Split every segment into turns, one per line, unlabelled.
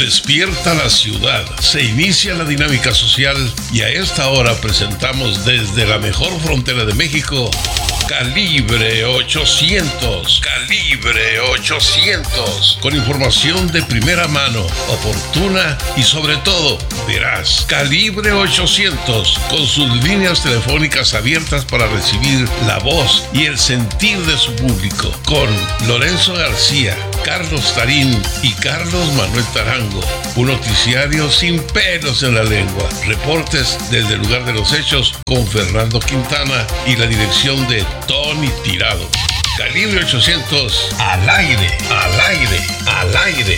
Despierta la ciudad, se inicia la dinámica social y a esta hora presentamos desde la mejor frontera de México, Calibre 800. Calibre 800. Con información de primera mano, oportuna y sobre todo veraz. Calibre 800. Con sus líneas telefónicas abiertas para recibir la voz y el sentir de su público. Con Lorenzo García, Carlos Tarín y Carlos Manuel Tarango. Un noticiario sin pelos en la lengua. Reportes desde el lugar de los hechos con Fernando Quintana y la dirección de Tony Tirado. Calibre 800, al aire, al aire, al aire.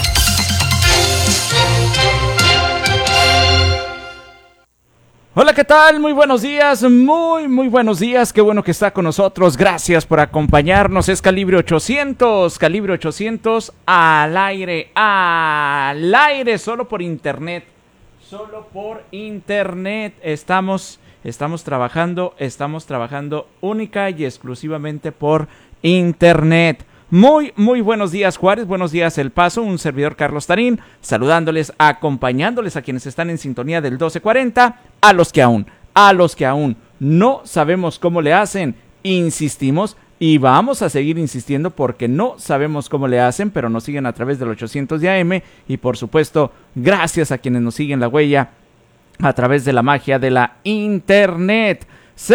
Hola, ¿qué tal? Muy buenos días, muy buenos días. Qué bueno que está con nosotros. Gracias por acompañarnos. Es Calibre 800, Calibre 800 al aire, solo por internet. Solo por internet. Estamos trabajando única y exclusivamente por internet. Muy buenos días, Juárez, buenos días, El Paso, un servidor Carlos Tarín, saludándoles, acompañándoles a quienes están en sintonía del 1240, a los que aún no sabemos cómo le hacen, insistimos y vamos a seguir insistiendo porque no sabemos cómo le hacen, pero nos siguen a través del 800 de AM y por supuesto, gracias a quienes nos siguen la huella a través de la magia de la internet.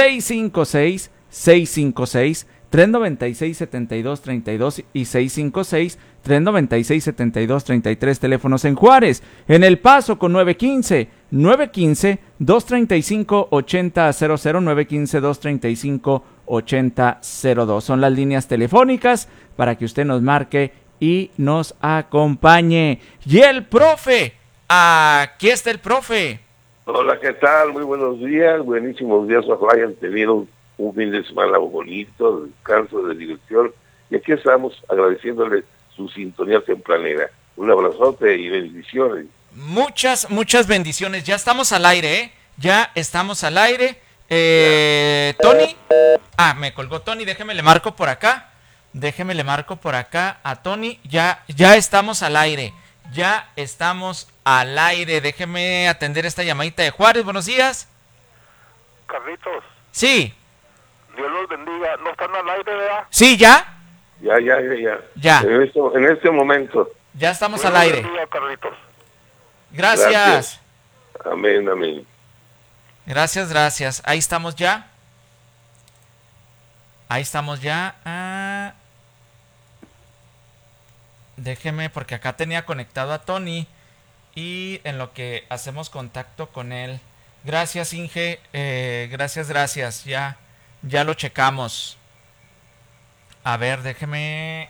656-396-7232 y 656-396-7233, teléfonos en Juárez. En El Paso con 915-235-8000, 915-235-8002. Son las líneas telefónicas para que usted nos marque y nos acompañe. Y el profe, aquí está el profe.
Hola, ¿qué tal? Muy buenos días, buenísimos días. Ojalá hayan tenido un fin de semana bonito, de descanso, de diversión. Y aquí estamos agradeciéndole su sintonía tempranera. Un abrazote y bendiciones.
Muchas bendiciones. Ya estamos al aire, ¿eh? Ya estamos al aire. Tony. Me colgó Tony. Déjeme le marco por acá a Tony. Ya estamos al aire. Ya estamos al aire. Déjeme atender esta llamadita de Juárez. Buenos días.
Carlitos.
Sí.
Dios los bendiga. ¿No están al aire, verdad?
Sí, ¿ya?
Ya. En este momento.
Ya estamos
Dios
al aire.
Bendiga, Carlitos.
Gracias.
Amén.
Gracias. Ahí estamos ya. Déjeme, porque acá tenía conectado a Tony y en lo que hacemos contacto con él. Gracias, Inge. Gracias. Ya lo checamos. A ver, déjeme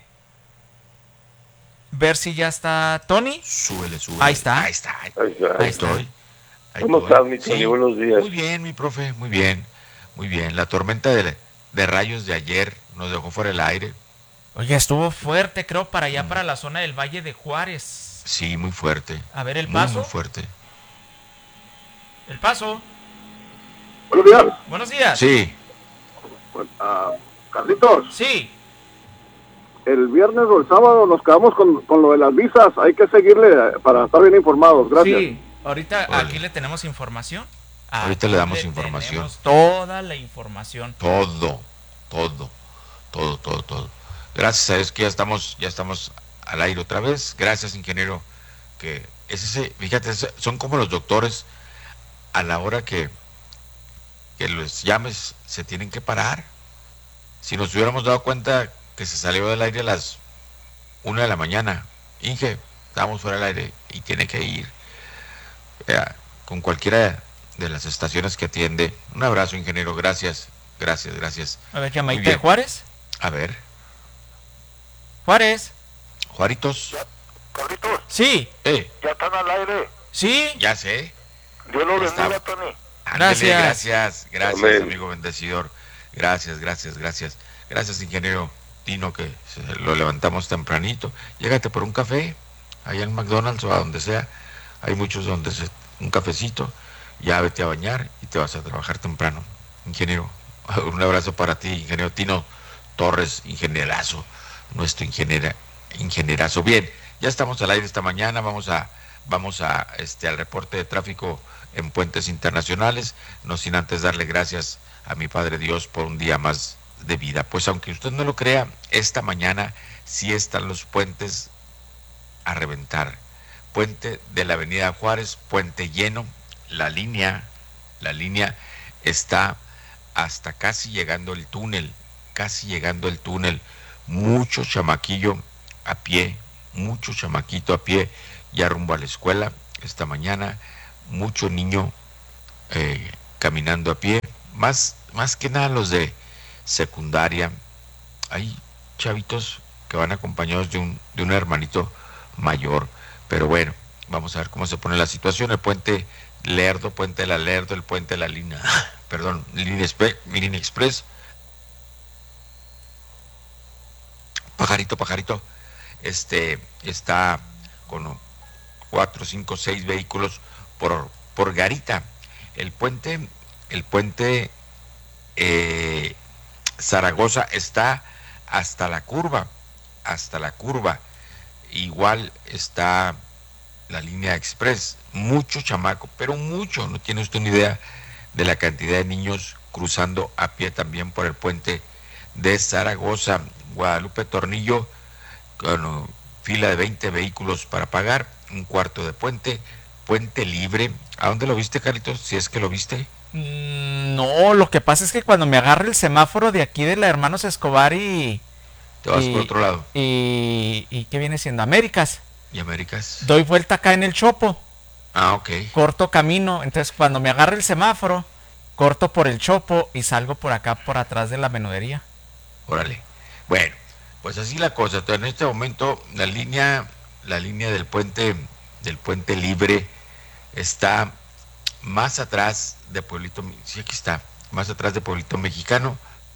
ver si ya está Tony.
Súbele.
Ahí está.
Ahí
Estoy.
¿Cómo estás, mi Tony?
Sí,
buenos días.
Muy bien, mi profe, muy bien. La tormenta de rayos de ayer nos dejó fuera del aire.
Oye, estuvo fuerte, creo, para allá, para la zona del Valle de Juárez.
Sí, muy fuerte.
A ver, El Paso.
Muy fuerte.
El Paso.
Buenos días.
Buenos días.
Sí.
Carlitos.
Sí.
El viernes o el sábado nos quedamos con lo de las visas. Hay que seguirle para estar bien informados. Gracias.
Sí, ahorita
Órale.
aquí le tenemos información.
Ahorita le damos información.
Tenemos toda la información.
Todo. Gracias a Dios que ya estamos al aire otra vez. Gracias, ingeniero. Que fíjate, son como los doctores a la hora que los llames se tienen que parar. Si nos hubiéramos dado cuenta que se salió del aire a las 1 de la mañana, Inge, estamos fuera del aire y tiene que ir con cualquiera de las estaciones que atiende. Un abrazo, ingeniero, gracias.
A ver, llamadita de Juárez.
A ver.
Juárez.
Juaritos.
Carlitos.
Sí.
Ya están al aire.
Sí.
Ya sé.
Dios los
Está.
bendiga, Tony.
Ándele,
Gracias.
gracias,
Amén.
amigo bendecidor. Gracias. Gracias, ingeniero Tino, que lo levantamos tempranito. Llégate por un café, allá en McDonald's o a donde sea. Hay muchos donde un cafecito, ya vete a bañar y te vas a trabajar temprano. Ingeniero, un abrazo para ti, ingeniero Tino Torres, ingenierazo, nuestro ingenierazo. Bien, Ya estamos al aire esta mañana, vamos a al reporte de tráfico en puentes internacionales, no sin antes darle gracias a mi Padre Dios por un día más de vida. Pues aunque usted no lo crea, esta mañana sí están los puentes a reventar. Puente de la Avenida Juárez, puente lleno, la línea está hasta casi llegando el túnel, mucho chamaquillo a pie, ya rumbo a la escuela esta mañana, mucho niño caminando a pie, más que nada los de secundaria. Hay chavitos que van acompañados de un hermanito mayor, pero bueno, vamos a ver cómo se pone la situación. El puente Lerdo, puente de la Lerdo, el puente de la línea Express, pajarito, está con 4, 5, 6 vehículos por garita. El puente Zaragoza está hasta la curva. Igual está la línea Express, mucho chamaco, pero mucho, no tiene usted una idea de la cantidad de niños cruzando a pie también por el puente de Zaragoza. Guadalupe Tornillo, con fila de 20 vehículos para pagar, un cuarto de puente libre. ¿A dónde lo viste, Carlitos? Si es que lo viste.
No, lo que pasa es que cuando me agarra el semáforo de aquí de la Hermanos Escobar
te vas por otro lado.
¿Y qué viene siendo? Américas.
¿Y Américas?
Doy vuelta acá en el Chopo.
Ah, ok.
Corto camino, entonces cuando me agarra el semáforo, corto por el Chopo y salgo por acá, por atrás de la menudería.
Órale. Bueno, pues así la cosa. Entonces, en este momento la línea del puente libre está más atrás de Pueblito, sí, aquí está, más atrás de Pueblito Mexicano,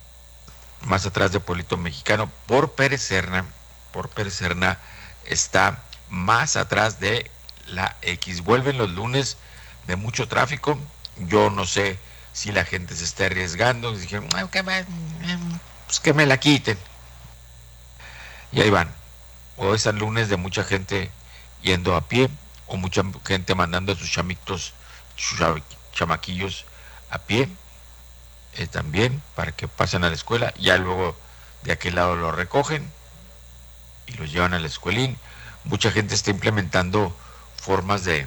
por Pérez Serna está más atrás de la X. Vuelven los lunes de mucho tráfico. Yo no sé si la gente se está arriesgando. Dijeron, pues que me la quiten. Y ahí van. O es el lunes de mucha gente yendo a pie, o mucha gente mandando a sus chamaquillos a pie, también, para que pasen a la escuela. Ya luego de aquel lado lo recogen y los llevan a la escuelín. Mucha gente está implementando formas de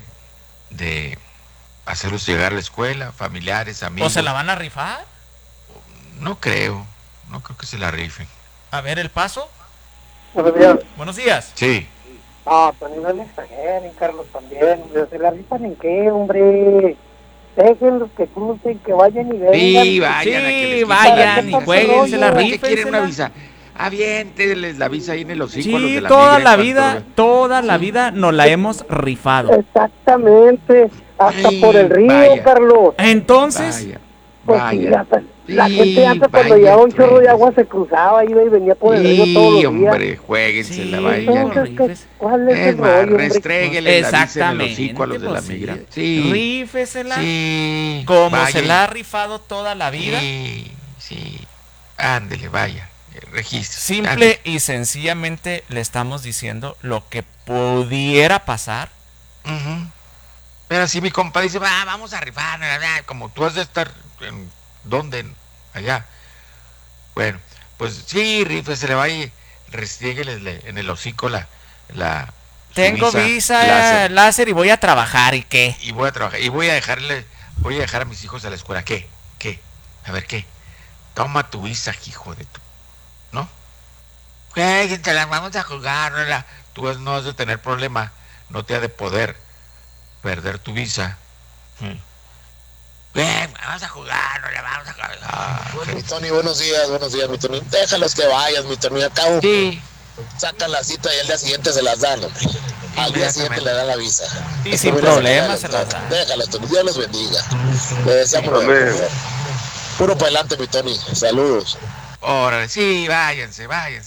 hacerlos llegar a la escuela, familiares, amigos.
¿O se la van a rifar?
No creo que se la rifen.
A ver, el paso.
Buenos días.
Buenos días.
Sí.
Ah, pues no le exageren, Carlos, también. ¿Se la rifan en qué, hombre? Déjenlos que crucen, que vayan y vengan.
Sí, vayan.
Sí, vayan y jueguen, la rifen.
¿Quieren una visa? Aviéntenles la visa ahí en el hocico.
Sí, toda la vida nos la hemos rifado.
Exactamente, hasta por el río,
vaya.
Carlos.
Entonces,
Vaya.
La gente antes cuando llevaba un chorro de agua se cruzaba, iba y venía por el río todos los días.
Hombre, jueguensela,
Sí,
vayan.
Entonces, ¿cuál es
Es
el
más,
rollo, hombre?
restréguenle la visa en el
exactamente,
hocico a los de la
pues sí.
migra. Sí.
Rífesela
Sí.
como
vaya.
se la ha rifado toda la vida.
Sí. Ándele, vaya. Registro.
Simple
Ándele.
y sencillamente le estamos diciendo lo que pudiera pasar.
Ujú. Pero si mi compa dice, vamos a rifar, como tú has de estar en ¿dónde? Allá. Bueno, pues sí, se le va y restriéguele en el hocico su
Tengo visa láser y voy a trabajar, ¿y qué?
Y voy a trabajar, y voy a dejar a mis hijos a la escuela. ¿Qué? A ver, ¿qué? Toma tu visa, hijo de tu, ¿no? Te la vamos a jugar, tú no has de tener problema, no te ha de poder perder tu visa. Vamos a jugar, no le vamos a jugar.
Bueno, mi Tony, buenos días, mi Tony. Déjalos que vayan, mi Tony. Al cabo,
Sí.
sacan la cita y al día siguiente se las dan, hombre. Al día siguiente le dan la visa.
Y sin problema se las dan.
Déjalos, Tony. Dios los bendiga. Le deseamos lo mejor. Puro para adelante, mi Tony. Saludos.
Órale, sí, váyanse. Vayan.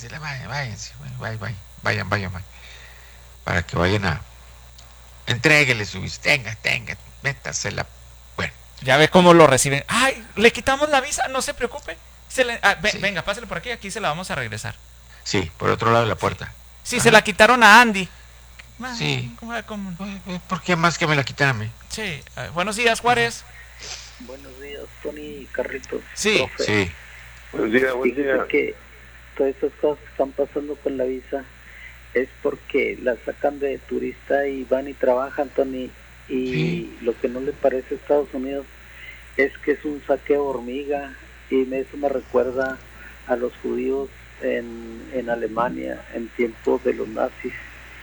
Para que vayan a... Entréguele su visa. Tenga, métasela. Bueno.
Ya ve cómo lo reciben. Ay, le quitamos la visa, no se preocupe. Sí. Venga, pásale por aquí se la vamos a regresar.
Sí, por otro lado de la puerta.
Sí, se la quitaron a Andy.
Sí.
¿Cómo?
¿Por qué más que me la quitan a mí?
Sí. Buenos días, Juárez.
Buenos días, Tony y Carlitos.
Sí.
Profe.
Sí.
Buen día, buen día.
Fíjese que todas esas cosas que están pasando con la visa es porque la sacan de turista y van y trabajan, Tony. Y
Sí.
lo que no le parece a Estados Unidos es que es un saqueo hormiga. Y eso me recuerda a los judíos en Alemania en tiempos de los nazis.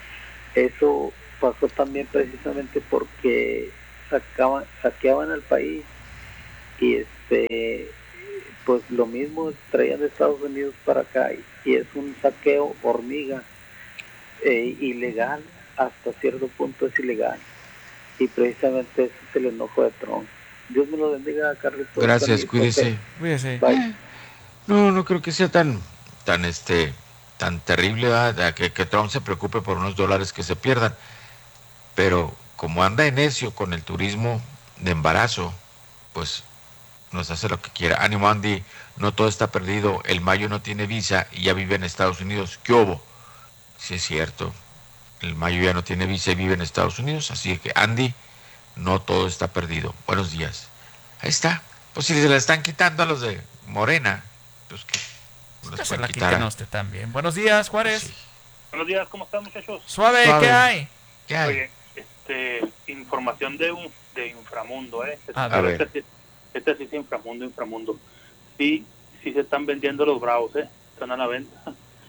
Eso pasó también precisamente porque saqueaban al país y pues lo mismo traían de Estados Unidos para acá y es un saqueo hormiga, ilegal, hasta cierto punto es ilegal, y precisamente ese es el enojo de Trump. Dios me lo bendiga, Carlitos.
Gracias,
Tony,
cuídese.
Cuídese.
Bye.
No creo que sea tan terrible, ¿verdad? Que Trump se preocupe por unos dólares que se pierdan. Pero como anda en necio con el turismo de embarazo, pues nos hace lo que quiera. Ánimo, Andy, no todo está perdido. El Mayo no tiene visa y ya vive en Estados Unidos. ¿Qué hubo? Sí, es cierto. El Mayo ya no tiene visa y vive en Estados Unidos. Así que, Andy, no todo está perdido. Buenos días. Ahí está. Pues si se la están quitando a los de Morena, pues que
Que se la quiten a usted también. Buenos días, Juárez.
Sí.
Buenos días, ¿cómo están, muchachos?
Suave, ¿qué hay?
¿Qué hay?
Oye, información de inframundo,
A ver.
Este sí es inframundo. Sí se están vendiendo los Bravos, están a la venta.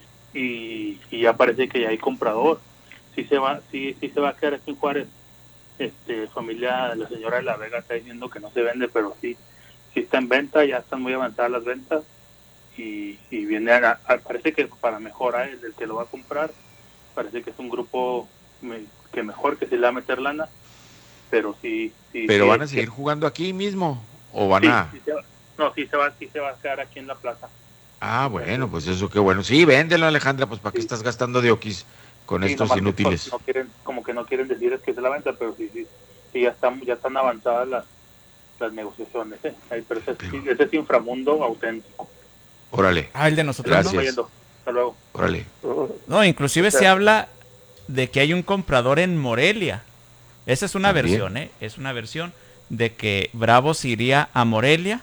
Y ya parece que ya hay comprador. Sí se va a quedar aquí en Juárez. Familia de la señora de la Vega está diciendo que no se vende, pero sí está en venta, ya están muy avanzadas las ventas. Y viene parece que para mejorar el que lo va a comprar, parece que es un grupo que mejor, que se le va a meter lana, pero sí.
¿Pero
sí,
van a seguir jugando aquí mismo o van
sí,
a...?
sí se va a quedar aquí en la plaza.
Ah, bueno, pues eso qué bueno. Sí, véndelo, Alejandra, pues ¿para qué estás gastando de oquis con
Sí,
estos
nomás que,
inútiles?
pues, no quieren decir es que es la venta, pero sí ya están avanzadas las negociaciones, Ahí, pero ese es inframundo auténtico.
Órale.
El de nosotros.
Gracias.
¿No? Hasta luego.
Órale.
No, inclusive se habla de que hay un comprador en Morelia. Esa es una
¿También?
versión, Es una versión de que Bravos iría a Morelia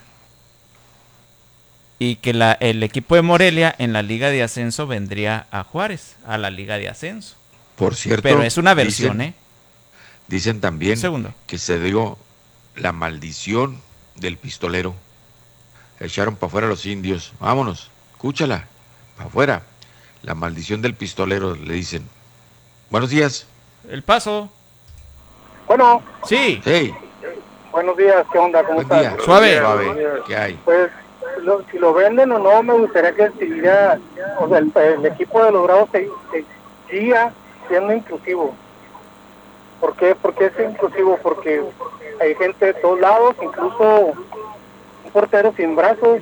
y que el equipo de Morelia en la Liga de Ascenso vendría a Juárez, a la Liga de Ascenso.
Por cierto,
Pero es una versión,
dicen también
Un segundo.
que se dio la maldición del pistolero. Echaron para afuera los indios. Vámonos, escúchala, para afuera. La maldición del pistolero, le dicen. Buenos días.
El Paso.
Bueno,
Sí.
Hey,
buenos días, ¿qué onda? ¿Cómo
buen
estás?
día.
Suave.
¿Qué hay?
Pues, si lo venden o no, me gustaría que siguiera, o sea, el equipo de los Bravos siga siendo inclusivo. ¿Por qué? Porque es inclusivo, porque hay gente de todos lados, incluso un portero sin brazos.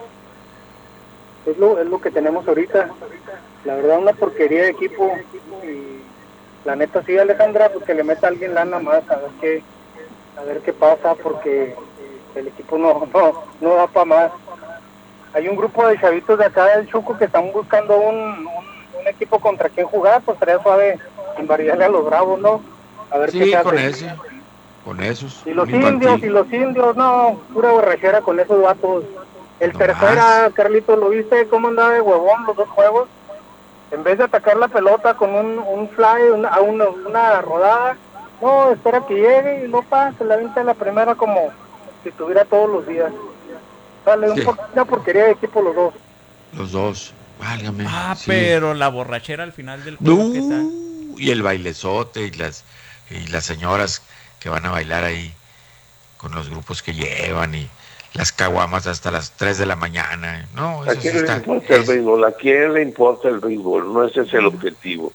Es lo que tenemos ahorita. La verdad, una porquería de equipo. Y la neta, sí, Alejandra, pues que le meta a alguien lana más, a ver qué pasa, porque el equipo no da para más. Hay un grupo de chavitos de acá del Chuco que están buscando un equipo contra quien jugar, pues estaría suave invariarle a los Bravos, ¿no? A ver qué
Sí,
se
con
hace.
ese. Con esos.
Y los
un infantil.
indios, no, pura borrachera con esos vatos. El
No
tercera,
más.
Carlitos, ¿lo viste cómo andaba de huevón los dos juegos? En vez de atacar la pelota con un fly, una rodada, no, espera que llegue y no pasa, la venta la primera como si estuviera todos los días. Sale
Sí.
una porquería de equipo los dos.
Los dos. Válgame. Sí.
Pero la borrachera al final del juego, ¿qué tal?
Y el bailezote y las señoras que van a bailar ahí con los grupos que llevan y las caguamas hasta las 3 de la mañana. No,
¿A
eso sí
quién le
está.
importa el béisbol? ¿A quién le importa el béisbol? No ese es el objetivo.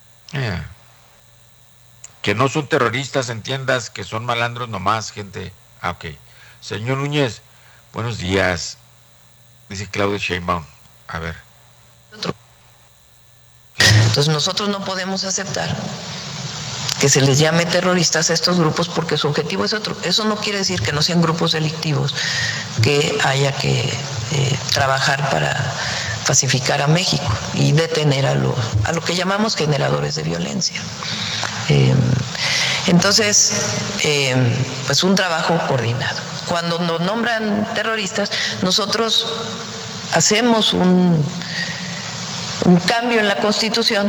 Que no son terroristas, entiendas, que son malandros nomás, gente. Ah, ok. Señor Núñez, buenos días. Dice Claudio Sheinbaum. A ver.
Entonces nosotros no podemos aceptar que se les llame terroristas a estos grupos porque su objetivo es otro. Eso no quiere decir que no sean grupos delictivos, que haya que trabajar para pacificar a México y detener a lo que llamamos generadores de violencia. Entonces, pues un trabajo coordinado. Cuando nos nombran terroristas, nosotros hacemos un cambio en la Constitución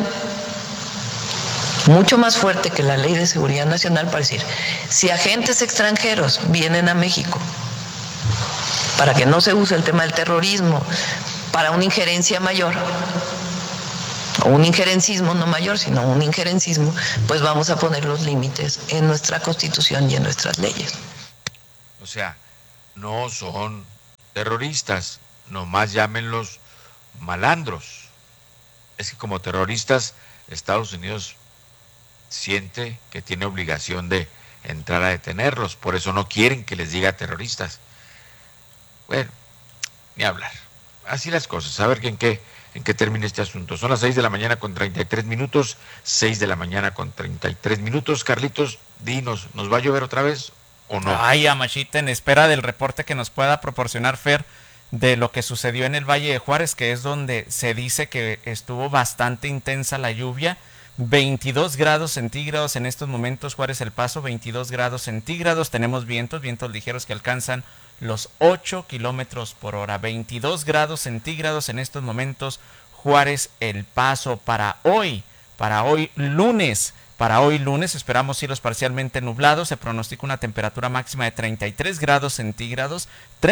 mucho más fuerte que la Ley de Seguridad Nacional para decir, si agentes extranjeros vienen a México para que no se use el tema del terrorismo para una injerencia mayor, o un injerencismo, no mayor, sino un injerencismo, pues vamos a poner los límites en nuestra Constitución y en nuestras leyes.
O sea, no son terroristas, nomás llámenlos malandros. Es que como terroristas, Estados Unidos siente que tiene obligación de entrar a detenerlos, por eso no quieren que les diga terroristas. Bueno, ni hablar. Así las cosas, a ver en qué termina este asunto. Son las 6 de la mañana con 33 minutos, 6 de la mañana con 33 minutos. Carlitos, dinos, ¿nos va a llover otra vez o no?
Ay, Amachita, en espera del reporte que nos pueda proporcionar Fer de lo que sucedió en el Valle de Juárez, que es donde se dice que estuvo bastante intensa la lluvia. 22 grados centígrados en estos momentos, Juárez El Paso, 22 grados centígrados. Tenemos vientos ligeros que alcanzan los 8 kilómetros por hora. 22 grados centígrados en estos momentos, Juárez El Paso. Para hoy lunes esperamos cielos parcialmente nublados. Se pronostica una temperatura máxima de 33 grados centígrados,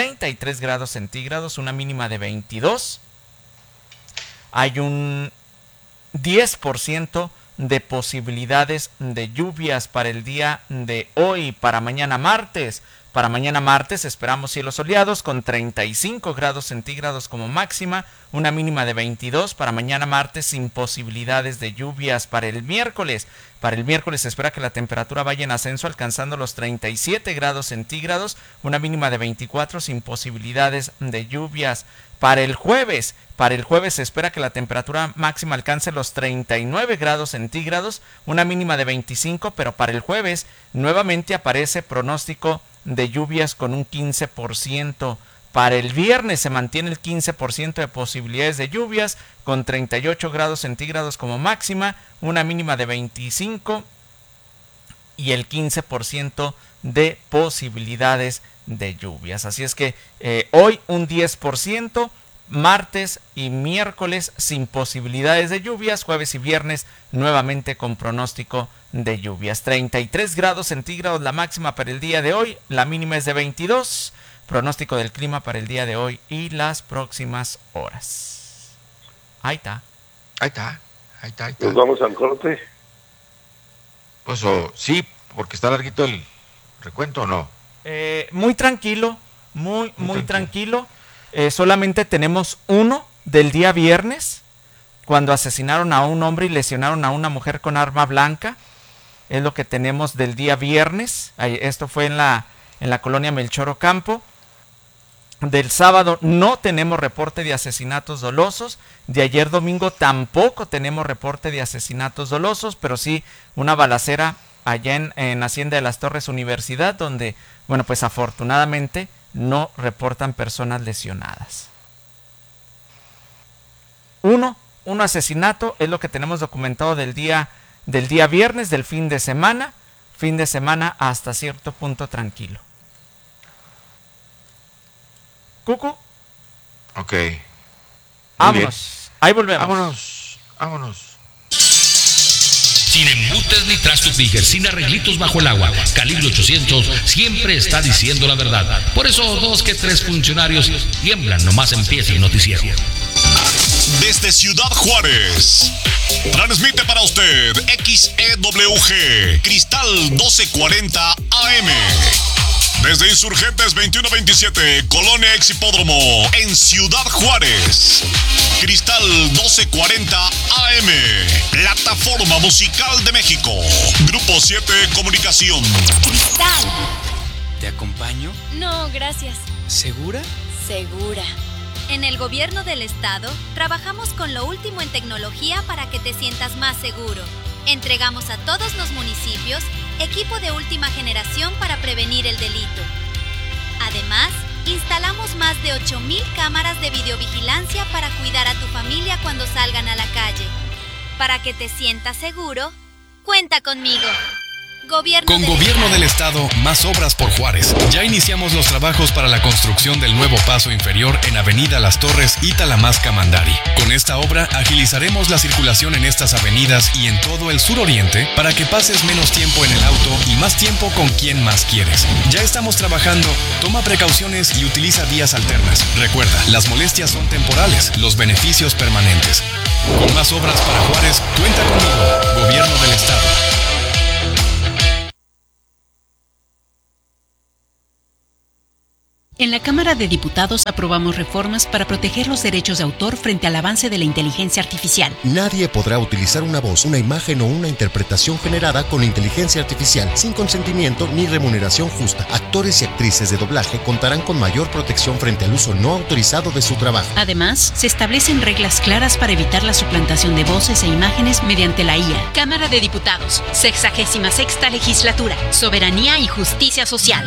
una mínima de 22. Hay un 10% de posibilidades de lluvias para el día de hoy. Para mañana martes esperamos cielos soleados con 35 grados centígrados como máxima, una mínima de 22. Para mañana martes sin posibilidades de lluvias. Para el miércoles se espera que la temperatura vaya en ascenso alcanzando los 37 grados centígrados, una mínima de 24 sin posibilidades de lluvias. Para el jueves se espera que la temperatura máxima alcance los 39 grados centígrados, una mínima de 25, pero para el jueves nuevamente aparece pronóstico de lluvias con un 15%. Para el viernes se mantiene el 15% de posibilidades de lluvias con 38 grados centígrados como máxima, una mínima de 25 y el 15% de posibilidades de lluvias. Así es que hoy un 10%, martes y miércoles sin posibilidades de lluvias, jueves y viernes nuevamente con pronóstico de lluvias. 33 grados centígrados la máxima para el día de hoy, la mínima es de 22. Pronóstico del clima para el día de hoy y las próximas horas. Ahí está.
¿Nos vamos al corte?
Pues sí, porque está larguito el recuento, ¿o no?
Muy tranquilo, muy tranquilo. Solamente tenemos uno del día viernes, cuando asesinaron a un hombre y lesionaron a una mujer con arma blanca. Es lo que tenemos del día viernes. Esto fue en la colonia Melchor Ocampo. Del sábado no tenemos reporte de asesinatos dolosos. De ayer domingo tampoco tenemos reporte de asesinatos dolosos, pero sí una balacera allá en Hacienda de las Torres Universidad, donde, bueno, pues afortunadamente no reportan personas lesionadas. Un asesinato es lo que tenemos documentado del día viernes, del fin de semana hasta cierto punto tranquilo. Cucu.
Ok.
Vámonos. Ahí volvemos.
Vámonos.
Sin embutes ni trastos Bigger, sin arreglitos bajo el agua. Calibre 800 siempre está diciendo la verdad. Por eso 2 que 3 funcionarios tiemblan nomás empieza el noticiero.
Desde Ciudad Juárez, transmite para usted XEWG Cristal 1240 AM. Desde Insurgentes 2127, Colonia Exhipódromo, en Ciudad Juárez. Cristal 1240 AM, Plataforma Musical de México. Grupo 7 Comunicación.
Cristal.
¿Te acompaño?
No, gracias.
¿Segura?
Segura. En el gobierno del estado, trabajamos con lo último en tecnología para que te sientas más seguro. Entregamos a todos los municipios equipo de última generación para prevenir el delito. Además, instalamos más de 8,000 cámaras de videovigilancia para cuidar a tu familia cuando salgan a la calle. Para que te sientas seguro, Cuenta conmigo.
Con Gobierno del Estado, más obras por Juárez. Ya iniciamos los trabajos para la construcción del nuevo paso inferior en Avenida Las Torres y Talamasca-Mandari. Con esta obra agilizaremos la circulación en estas avenidas y en todo el suroriente para que pases menos tiempo en el auto y más tiempo con quien más quieres. Ya estamos trabajando, toma precauciones y utiliza vías alternas. Recuerda, las molestias son temporales, los beneficios permanentes. Con más obras para Juárez, cuenta conmigo, Gobierno del Estado.
En la Cámara de Diputados aprobamos reformas para proteger los derechos de autor frente al avance de la inteligencia artificial.
Nadie podrá utilizar una voz, una imagen o una interpretación generada con inteligencia artificial sin consentimiento ni remuneración justa. Actores y actrices de doblaje contarán con mayor protección frente al uso no autorizado de su trabajo.
Además, se establecen reglas claras para evitar la suplantación de voces e imágenes mediante la IA. Cámara de Diputados, 66ª Legislatura, Soberanía y Justicia Social.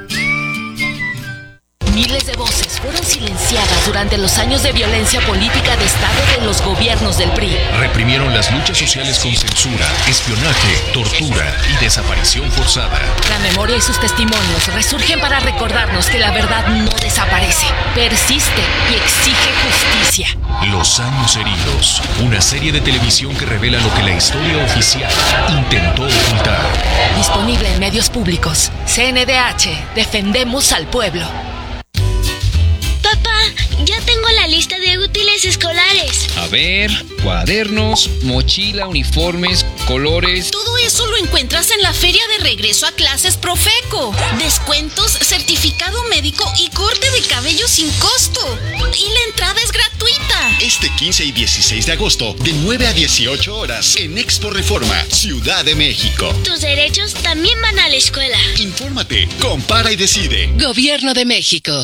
Miles de voces fueron silenciadas durante los años de violencia política de Estado de los gobiernos del PRI.
Reprimieron las luchas sociales con censura, espionaje, tortura y desaparición forzada.
La memoria y sus testimonios resurgen para recordarnos que la verdad no desaparece, persiste y exige justicia.
Los años heridos, una serie de televisión que revela lo que la historia oficial intentó ocultar.
Disponible en medios públicos. CNDH, defendemos al pueblo.
Papá, ya tengo la lista de útiles escolares.
A ver, cuadernos, mochila, uniformes, colores.
Todo eso lo encuentras en la feria de regreso a clases Profeco. Descuentos, certificado médico y corte de cabello sin costo. Y la entrada es gratuita.
Este 15 y 16 de agosto, de 9 a 18 horas, en Expo Reforma, Ciudad de México.
Tus derechos también van a la escuela.
Infórmate, compara y decide.
Gobierno de México.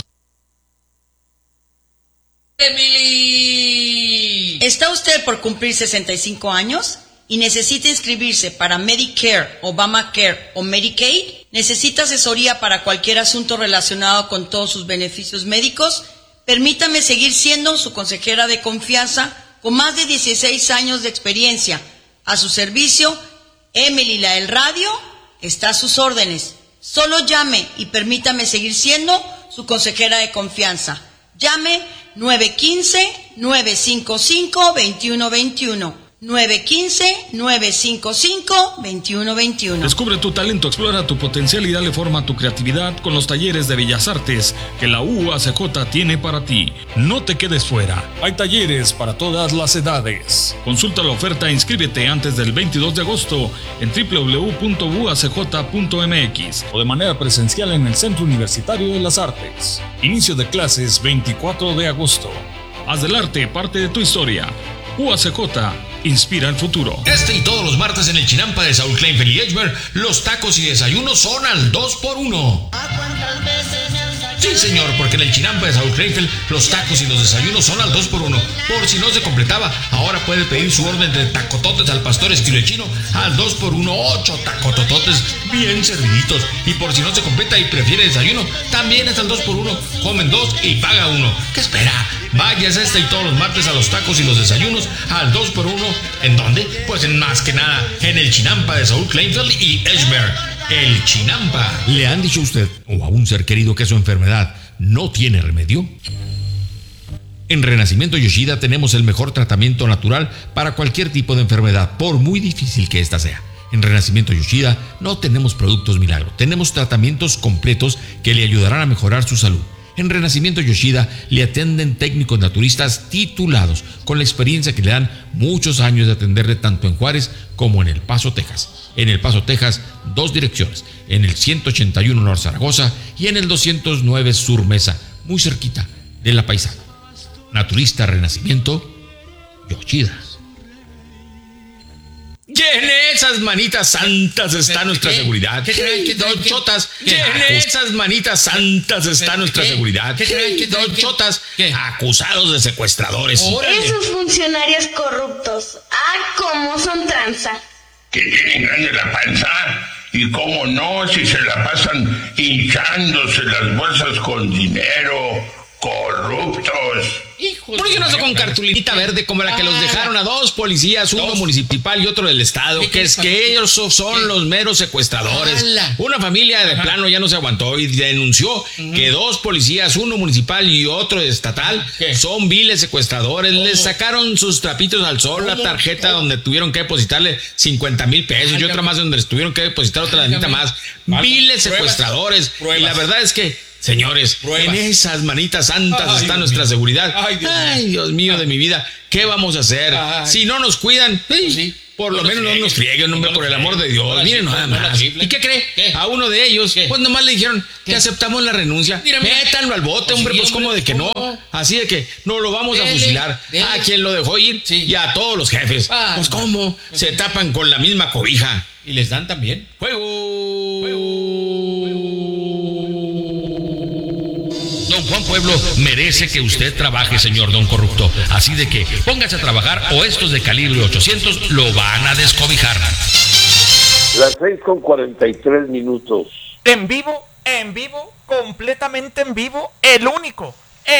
Emily. ¿Está usted por cumplir 65 años y necesita inscribirse para Medicare, Obamacare o Medicaid? ¿Necesita asesoría para cualquier asunto relacionado con todos sus beneficios médicos? Permítame seguir siendo su consejera de confianza con más de 16 años de experiencia. A su servicio, Emily la del radio está a sus órdenes. Solo llame y permítame seguir siendo su consejera de confianza. Llame 915-955-2121. 915-955-2121.
Descubre tu talento, explora tu potencial y dale forma a tu creatividad con los talleres de Bellas Artes que la UACJ tiene para ti. No te quedes fuera. Hay talleres para todas las edades. Consulta la oferta e inscríbete antes del 22 de agosto en www.uacj.mx o de manera presencial en el Centro Universitario de las Artes. Inicio de clases 24 de agosto. Haz del arte parte de tu historia. UACJ inspira el futuro.
Este y todos los martes en el Chinampa de Saúl Kleinfeld y Edgemer, los tacos y desayunos son al 2x1. Sí, señor, porque en el Chinampa de Saúl Kleinfeld, los tacos y los desayunos son al 2x1. Por si no se completaba, ahora puede pedir su orden de tacototes al pastor esquilechino al 2x1, 8 tacotototes bien serviditos. Y por si no se completa y prefiere desayuno, también es al 2x1. Comen 2 y paga 1. ¿Qué espera? Vayas este y todos los martes a los tacos y los desayunos al 2x1. ¿En dónde? Pues en más que nada, en el Chinampa de Saúl Kleinfeld y Edgemer. El Chinampa.
¿Le han dicho a usted o a un ser querido que su enfermedad no tiene remedio? En Renacimiento Yoshida tenemos el mejor tratamiento natural para cualquier tipo de enfermedad, por muy difícil que ésta sea. En Renacimiento Yoshida no tenemos productos milagro, tenemos tratamientos completos que le ayudarán a mejorar su salud. En Renacimiento Yoshida le atienden técnicos naturistas titulados, con la experiencia que le dan muchos años de atenderle tanto en Juárez como en El Paso, Texas. En El Paso, Texas, 2 direcciones, en el 181 North Zaragoza y en el 209 Sur Mesa, muy cerquita de La Paisana. Naturista Renacimiento Yoshida. Y en esas manitas santas está nuestra seguridad. Don Chotas, en esas manitas santas está nuestra seguridad. Don Chotas, acusados de secuestradores.
Esos funcionarios corruptos. ¿Cómo son tranza?
Que tienen grande la panza. Y cómo no, si se la pasan hinchándose las bolsas con dinero. Corruptos.
Hijo
Poniéndose con cartulinita verde como la que los dejaron a 2 policías, uno municipal y otro del estado, que es que ellos son los meros secuestradores. Una familia de plano ya no se aguantó y denunció que 2 policías, uno municipal y otro estatal, son viles secuestradores. Les sacaron sus trapitos al sol, la tarjeta donde tuvieron que depositarle 50,000 pesos y otra más donde les tuvieron que depositar otra mitad más. Viles secuestradores. Y la verdad es que, señores, en esas manitas santas está nuestra seguridad. Ay, Dios mío de mi vida, ¿qué vamos a hacer? Si no nos cuidan, por lo menos no nos frieguen, hombre, por el amor de Dios. Miren nada más. ¿Y qué cree? A uno de ellos, pues nomás le dijeron que aceptamos la renuncia. Métanlo al bote, hombre, pues como de que no. Así de que no lo vamos a fusilar. A quien lo dejó ir y a todos los jefes. Pues cómo, se tapan con la misma cobija.
Y les dan también.
Don Juan Pueblo merece que usted trabaje, señor Don Corrupto. Así de que póngase a trabajar o estos de calibre 800 lo van a descobijar.
Las 6:43.
En vivo, completamente en vivo, el único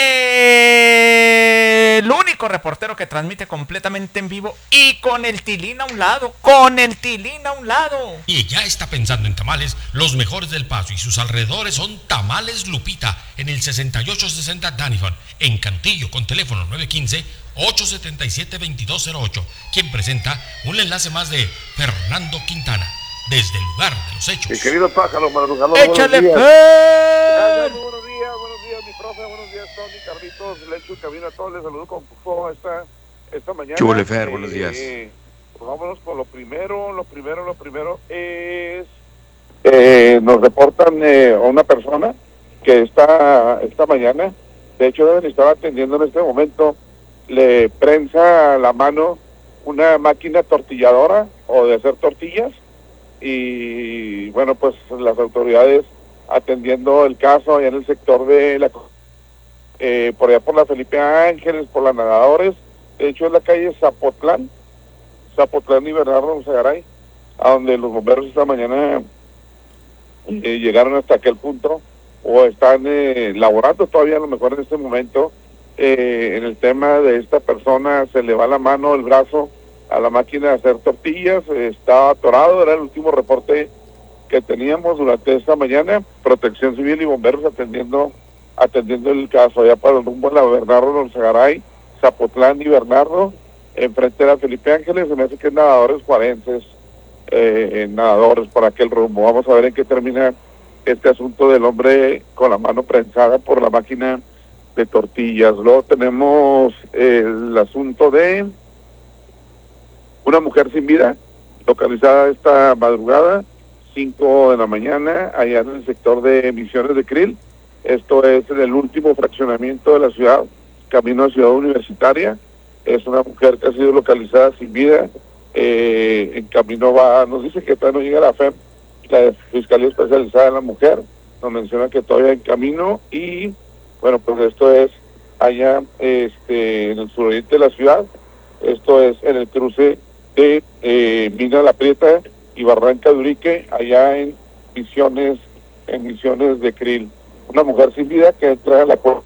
reportero que transmite completamente en vivo y con el tilín a un lado,
Y ya está pensando en tamales, los mejores del Paso y sus alrededores son Tamales Lupita, en el 6860 Danifon, en Cantillo, con teléfono 915-877-2208, quien presenta un enlace más de Fernando Quintana, desde el lugar de los hechos.
Mi querido pájaro, madrugador,
¡échale
buenos días, mi profe, buenos días, Tony, Carlitos, Lechu, Cabina, a todos les saludo con gusto esta mañana.
Chúbole, Fer, buenos días.
Pues vámonos con lo primero es, nos reportan a una persona que esta mañana, de hecho deben estar atendiendo en este momento, le prensa la mano una máquina tortilladora o de hacer tortillas, y bueno, pues las autoridades atendiendo el caso allá en el sector de por allá por la Felipe Ángeles, por la Nadadores, de hecho es la calle Zapotlán y Bernardo Segaray, a donde los bomberos esta mañana llegaron hasta aquel punto, o están laborando todavía a lo mejor en este momento, en el tema de esta persona. Se le va la mano, el brazo a la máquina de hacer tortillas, está atorado, era el último reporte que teníamos durante esta mañana. Protección Civil y bomberos atendiendo el caso allá para el rumbo de la Bernardo Segaray, Zapotlán y Bernardo, enfrente de la Felipe Ángeles. Se me hace que es nadadores forenses, nadadores para aquel rumbo. Vamos a ver en qué termina este asunto del hombre con la mano prensada por la máquina de tortillas. Luego tenemos el asunto de una mujer sin vida, localizada esta madrugada, 5 de la mañana, allá en el sector de Misiones de Krill. Esto es en el último fraccionamiento de la ciudad, camino a Ciudad Universitaria. Es una mujer que ha sido localizada sin vida. En camino nos dice que todavía no llega la FEM, la Fiscalía Especializada en la Mujer. Nos menciona que todavía en camino, y bueno, pues esto es allá en el suroriente de la ciudad. Esto es en el cruce de Mina La Prieta y Barranca de Urique, allá en Misiones de Krill. Una mujer sin vida que entra a la puerta.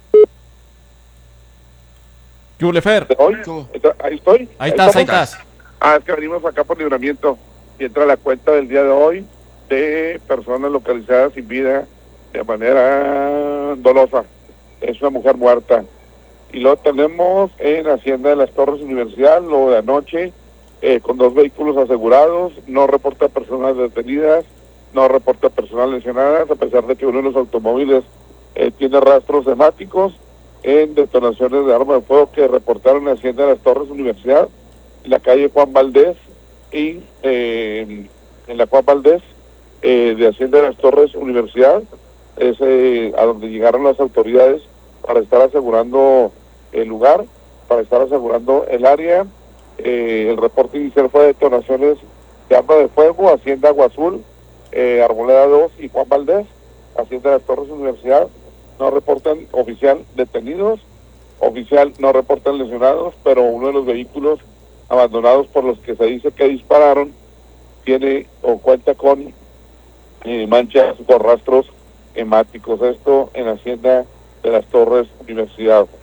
Ahí estoy.
Ahí estás.
Es que venimos acá por Libramiento y entra a la cuenta del día de hoy de personas localizadas sin vida de manera dolosa. Es una mujer muerta. Y lo tenemos en Hacienda de las Torres Universidad, lo de anoche, con 2 vehículos asegurados. No reporta personas detenidas, no reporta personas lesionadas, a pesar de que uno de los automóviles tiene rastros hemáticos en detonaciones de arma de fuego que reportaron en Hacienda de las Torres Universidad, en la calle Juan Valdés, y en la Juan Valdés de Hacienda de las Torres Universidad, es a donde llegaron las autoridades para estar asegurando el lugar, para estar asegurando el área. El reporte inicial fue de detonaciones de arma de fuego, Hacienda Agua Azul, Arboleda 2 y Juan Valdés. Hacienda de las Torres Universidad no reportan oficial detenidos, oficial no reportan lesionados, pero uno de los vehículos abandonados por los que se dice que dispararon tiene o cuenta con manchas por rastros hemáticos. Esto en Hacienda de las Torres Universidad.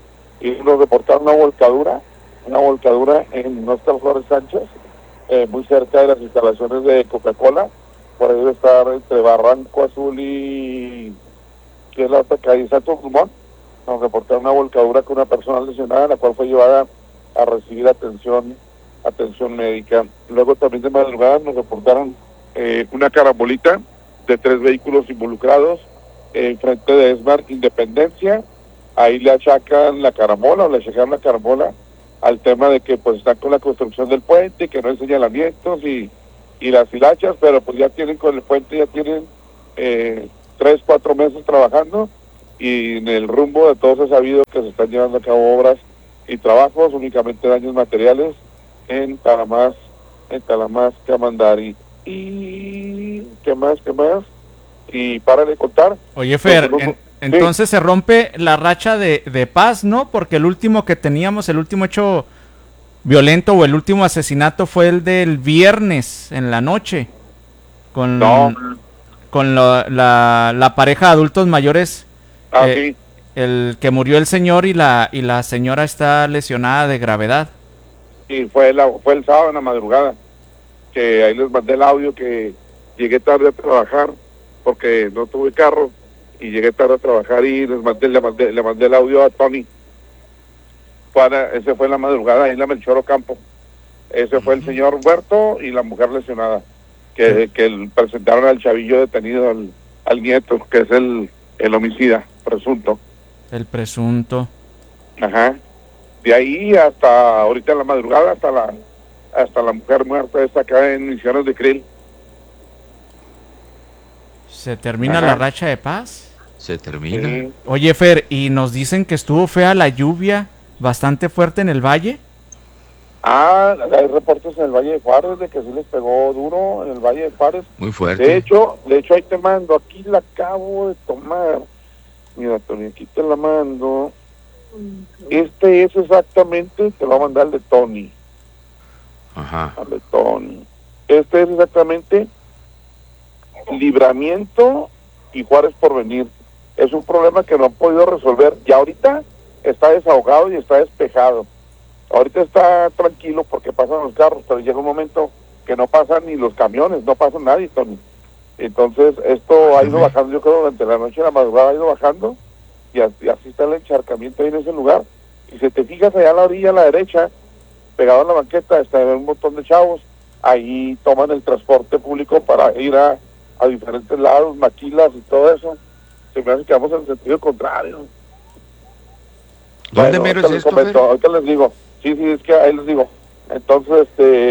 y nos reportaron una volcadura en Nuestra Flores Sánchez, muy cerca de las instalaciones de Coca-Cola. Por ahí debe estar entre Barranco Azul y que es la otra calle Santos Dumont. Nos reportaron una volcadura con una persona lesionada, la cual fue llevada a recibir atención médica. Luego también de madrugada nos reportaron una carambolita de 3 vehículos involucrados frente de Esmar Independencia. Ahí le achacan la carambola al tema de que pues están con la construcción del puente, que no hay señalamientos y las hilachas, pero pues ya tienen con el puente, ya tienen 3-4 meses trabajando, y en el rumbo de todos es sabido que se están llevando a cabo obras y trabajos, únicamente daños materiales en Talamás, Camandari. Y ¿qué más? Y para de contar.
Oye, Fer, entonces se rompe la racha de paz, ¿no? Porque el último que teníamos, el último hecho violento o el último asesinato fue el del viernes en la noche con la pareja de adultos mayores.
Sí.
El que murió el señor y la señora está lesionada de gravedad.
Sí, fue el sábado en la madrugada, que ahí les mandé el audio, que llegué tarde a trabajar porque no tuve carro y llegué tarde a trabajar y le mandé el audio a Tony. Ese fue en la madrugada ahí en la Melchor Ocampo. Ese fue el señor Huerto y la mujer lesionada, que presentaron al chavillo detenido, al nieto, que es el homicida presunto.
El presunto.
Ajá. De ahí hasta ahorita en la madrugada, hasta la mujer muerta está acá en Misiones de Krill.
¿Se termina la racha de paz?
Se termina.
Sí.
Oye, Fer, y nos dicen que estuvo fea la lluvia, bastante fuerte en el valle.
Hay reportes en el Valle de Juárez de que sí les pegó duro en el Valle de Juárez.
Muy fuerte.
De hecho ahí te mando, aquí la acabo de tomar. Mira, Tony, aquí te la mando. Este es exactamente, te lo va a mandar el de Tony.
Ajá.
Al de Tony. Este es exactamente Libramiento y Juárez Porvenir. Es un problema que no han podido resolver. Ya ahorita está desahogado y está despejado. Ahorita está tranquilo porque pasan los carros, pero llega un momento que no pasan ni los camiones, no pasa nadie, Tony. Entonces esto ha ido bajando, yo creo, durante la noche y la madrugada ha ido bajando, y así está el encharcamiento ahí en ese lugar. Y si te fijas allá a la orilla, a la derecha, pegado a la banqueta, está un montón de chavos, ahí toman el transporte público para ir a diferentes lados, maquilas y todo eso. Se me hace que vamos en el sentido contrario.
¿Dónde mero es esto, Fer?
Ahorita les digo. Sí, es que ahí les digo. Entonces,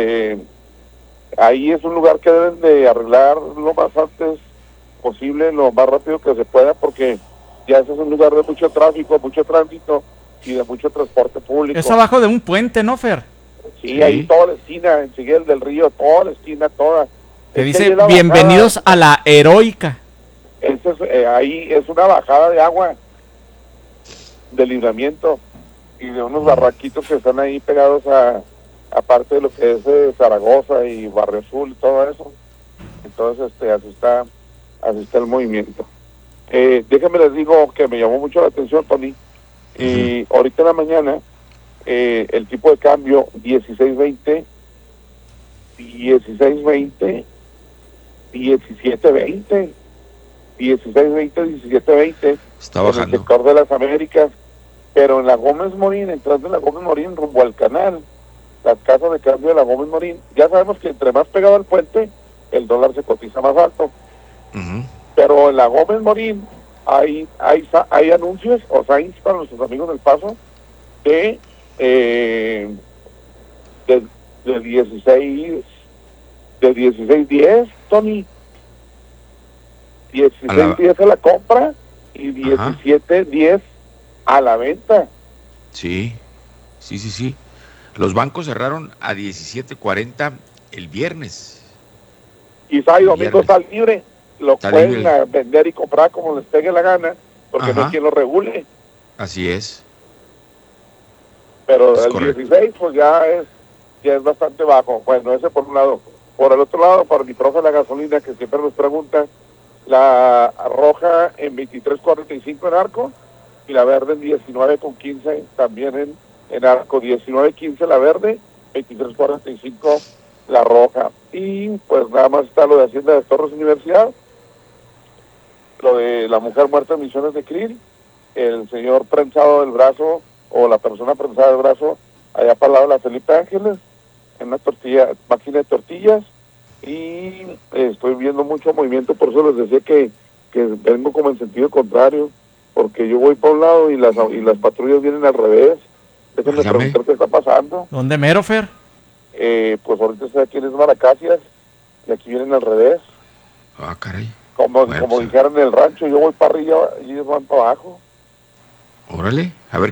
ahí es un lugar que deben de arreglar lo más antes posible, lo más rápido que se pueda, porque ya ese es un lugar de mucho tráfico, mucho tránsito y de mucho transporte público.
Es abajo de un puente, ¿no, Fer?
Sí, ahí toda la esquina, en Siguel del Río, toda la esquina, toda.
Que dice, bienvenidos a la heroica.
Ahí es una bajada de agua de Libramiento y de unos barraquitos que están ahí pegados a parte de lo que es Zaragoza y Barrio Azul y todo eso. Entonces así está el movimiento. Déjenme les digo que me llamó mucho la atención, Tony, y ahorita en la mañana el tipo de cambio 16.20, 17.20, 17.20
está bajando
en el sector de las Américas, pero en la Gómez Morín, entrando en la Gómez Morín rumbo al canal, las casas de cambio de la Gómez Morín, ya sabemos que entre más pegado al puente, el dólar se cotiza más alto. Pero en la Gómez Morín hay anuncios o signs para nuestros amigos del Paso de 16.10, Tony. 16.10 a la compra y 17.10 a la venta.
Sí. Los bancos cerraron a 17.40 el viernes.
Quizá y domingo está libre. Lo pueden vender y comprar como les pegue la gana, porque no hay quien lo regule.
Así es.
Pero el 16 pues ya es bastante bajo. Bueno, ese por un lado. Por el otro lado, para mi profe la gasolina, que siempre nos pregunta, la roja en 23.45 en Arco, y la verde en 19.15, también en Arco, 19.15 la verde, 23.45 la roja. Y pues nada más está lo de Hacienda de Torres Universidad, lo de la mujer muerta en Misiones de Krill, el señor prensado del brazo, o la persona prensada del brazo, allá para el lado de la Felipe Ángeles, en una máquina de tortillas, y estoy viendo mucho movimiento, por eso les decía que vengo como en sentido contrario, porque yo voy para un lado y las patrullas vienen al revés. Déjenme preguntar qué está pasando.
¿Dónde mero, Fer?
Pues ahorita estoy aquí en Maracasias, y aquí vienen al revés.
Ah, caray.
Como dijeron en el rancho, yo voy para arriba y ellos van para abajo.
Órale, a ver